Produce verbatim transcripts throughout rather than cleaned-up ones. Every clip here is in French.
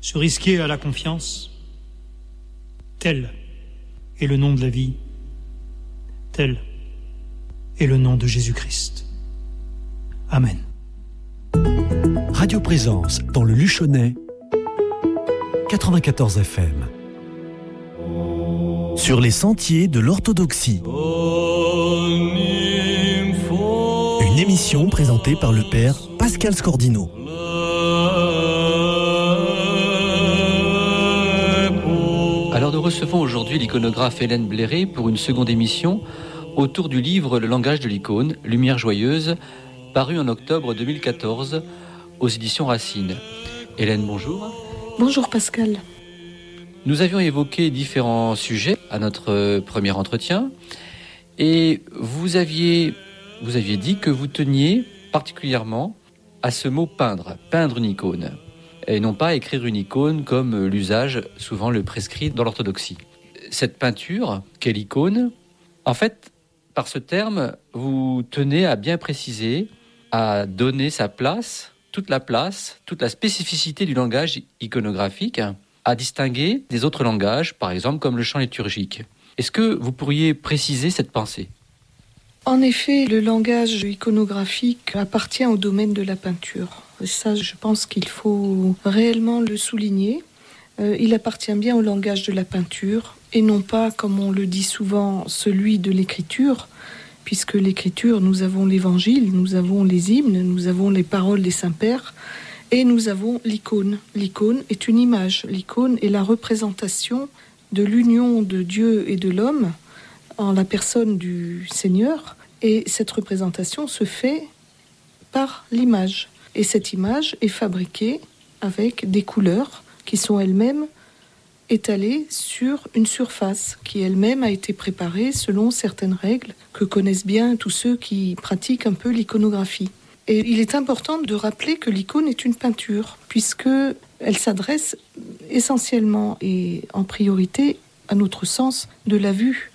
se risquer à la confiance. Tel est le nom de la vie, tel est le nom de Jésus-Christ. Amen. Radio Présence dans le Luchonnais, quatre-vingt-quatorze F M. Sur les sentiers de l'orthodoxie. Une émission présentée par le père Pascal Scordino. Alors nous recevons aujourd'hui l'iconographe Hélène Bléré pour une seconde émission autour du livre Le langage de l'icône, Lumière joyeuse, paru en octobre deux mille quatorze aux éditions Racine. Hélène, bonjour. Bonjour Pascal. Nous avions évoqué différents sujets à notre premier entretien et vous aviez, vous aviez dit que vous teniez particulièrement à ce mot peindre, peindre une icône, et non pas écrire une icône comme l'usage souvent le prescrit dans l'orthodoxie. Cette peinture, quelle icône, en fait, par ce terme, vous tenez à bien préciser, à donner sa place, toute la place, toute la spécificité du langage iconographique, à distinguer des autres langages, par exemple comme le chant liturgique. Est-ce que vous pourriez préciser cette pensée ? En effet, le langage iconographique appartient au domaine de la peinture. Et ça, je pense qu'il faut réellement le souligner. Euh, il appartient bien au langage de la peinture, et non pas, comme on le dit souvent, celui de l'écriture, puisque l'écriture, nous avons l'évangile, nous avons les hymnes, nous avons les paroles des saints-pères, et nous avons l'icône. L'icône est une image. L'icône est la représentation de l'union de Dieu et de l'homme en la personne du Seigneur. Et cette représentation se fait par l'image. Et cette image est fabriquée avec des couleurs qui sont elles-mêmes étalées sur une surface qui elle-même a été préparée selon certaines règles que connaissent bien tous ceux qui pratiquent un peu l'iconographie. Et il est important de rappeler que l'icône est une peinture, puisqu'elle s'adresse essentiellement et en priorité à notre sens de la vue,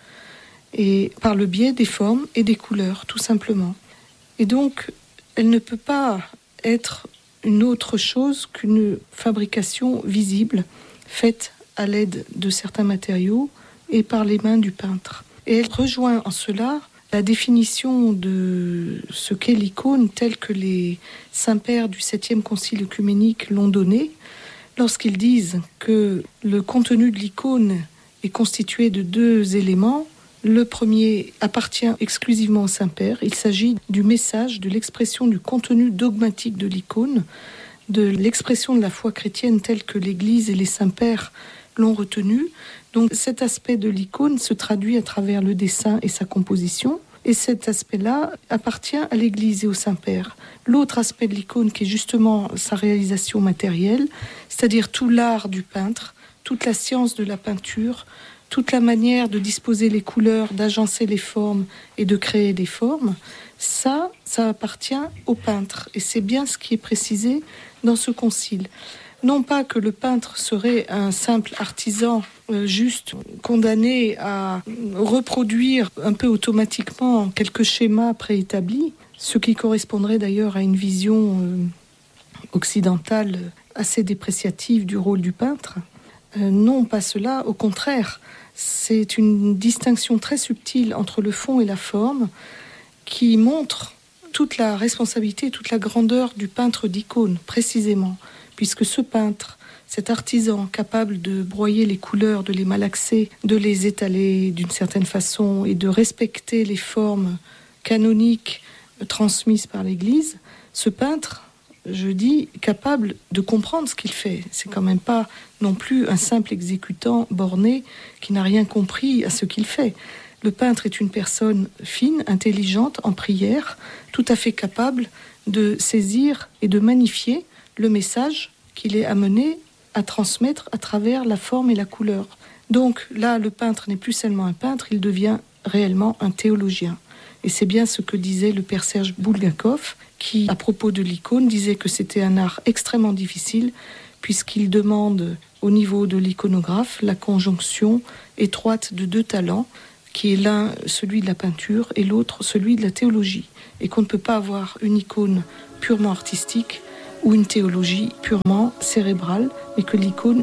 et par le biais des formes et des couleurs, tout simplement. Et donc, elle ne peut pas être une autre chose qu'une fabrication visible, faite à l'aide de certains matériaux et par les mains du peintre. Et elle rejoint en cela la définition de ce qu'est l'icône telle que les saints-pères du septième concile œcuménique l'ont donnée, lorsqu'ils disent que le contenu de l'icône est constitué de deux éléments. Le premier appartient exclusivement au Saint-Père. Il s'agit du message, de l'expression du contenu dogmatique de l'icône, de l'expression de la foi chrétienne telle que l'Église et les Saints-Pères l'ont retenue. Donc cet aspect de l'icône se traduit à travers le dessin et sa composition. Et cet aspect-là appartient à l'Église et au Saint-Père. L'autre aspect de l'icône, qui est justement sa réalisation matérielle, c'est-à-dire tout l'art du peintre, toute la science de la peinture, toute la manière de disposer les couleurs, d'agencer les formes et de créer des formes, ça, ça appartient au peintre. Et c'est bien ce qui est précisé dans ce concile. Non pas que le peintre serait un simple artisan euh, juste condamné à reproduire un peu automatiquement quelques schémas préétablis, ce qui correspondrait d'ailleurs à une vision euh, occidentale assez dépréciative du rôle du peintre. Euh, non, pas cela, au contraire. C'est une distinction très subtile entre le fond et la forme qui montre toute la responsabilité, toute la grandeur du peintre d'icône, précisément. Puisque ce peintre, cet artisan capable de broyer les couleurs, de les malaxer, de les étaler d'une certaine façon et de respecter les formes canoniques transmises par l'Église, ce peintre, je dis, capable de comprendre ce qu'il fait. C'est quand même pas non plus un simple exécutant borné qui n'a rien compris à ce qu'il fait. Le peintre est une personne fine, intelligente, en prière, tout à fait capable de saisir et de magnifier le message qu'il est amené à transmettre à travers la forme et la couleur. Donc là, le peintre n'est plus seulement un peintre, il devient réellement un théologien. Et c'est bien ce que disait le père Serge Bulgakov, qui, à propos de l'icône, disait que c'était un art extrêmement difficile, puisqu'il demande au niveau de l'iconographe la conjonction étroite de deux talents, qui est l'un celui de la peinture et l'autre celui de la théologie. Et qu'on ne peut pas avoir une icône purement artistique ou une théologie purement cérébrale, mais que l'icône